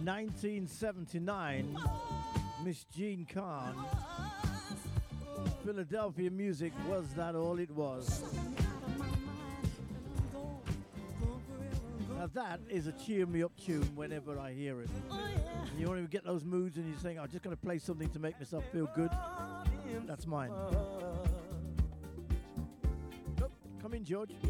1979, Miss Jean Carn. Philadelphia music, was that all it was? Now that is a cheer me up tune whenever I hear it. You want to get those moods and you're saying, I'm just going to play something to make myself feel good. That's mine. Oh, come in, George.